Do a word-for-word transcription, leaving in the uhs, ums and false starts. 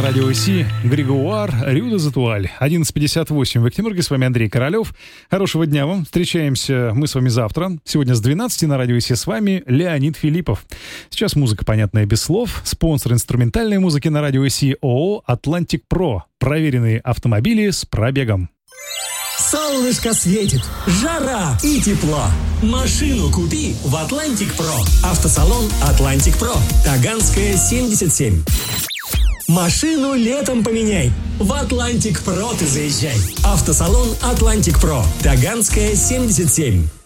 на радио ИСИ, Григуар, Рю де Затуаль. одиннадцать пятьдесят восемь в Эктимурге. С вами Андрей Королев. Хорошего дня вам. Встречаемся мы с вами завтра. Сегодня с двенадцати на радио ИСИ с вами Леонид Филиппов. Сейчас музыка, понятная без слов. Спонсор инструментальной музыки на радио ИСИ ООО «Атлантик Про». Проверенные автомобили с пробегом. Солнышко светит, жара и тепло. Машину купи в Атлантик Про. Автосалон Атлантик Про. Таганская, семьдесят семь. Машину летом поменяй. В Атлантик Про ты заезжай. Автосалон Атлантик Про. Таганская, семьдесят семь.